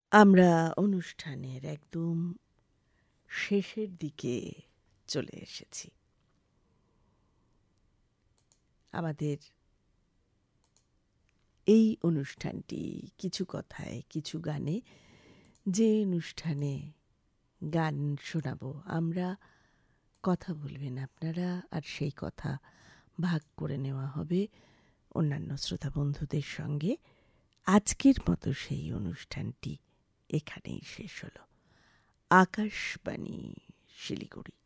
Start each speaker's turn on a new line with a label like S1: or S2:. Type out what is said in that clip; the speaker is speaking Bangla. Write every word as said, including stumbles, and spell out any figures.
S1: আমরা অনুষ্ঠানের একদম শেষের দিকে চলে এসেছি। আমাদের এই অনুষ্ঠানটি কিছু কথায় কিছু গানে, যে অনুষ্ঠানে গান শোনাবো আমরা, কথা বলবেন আপনারা, আর সেই কথা ভাগ করে নেওয়া হবে অন্যান্য শ্রোতা বন্ধুদের সঙ্গে। আজকের মতো সেই অনুষ্ঠানটি এখানেই শেষ হলো। আকাশবাণী শিলিগুড়ি।